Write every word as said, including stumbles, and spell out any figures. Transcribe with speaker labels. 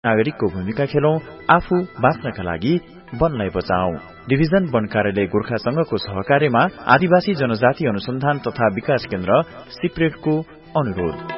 Speaker 1: नागरिकको भूमिका खेलौं, आफू बाँच्नका लागि वनलाई बचाऊ। डिभिजन वन कार्यालय गोर्खा संघको सहकार्यमा आदिवासी जनजाति अनुसन्धान तथा विकास केन्द्र सिप्रेटको अनुरोध।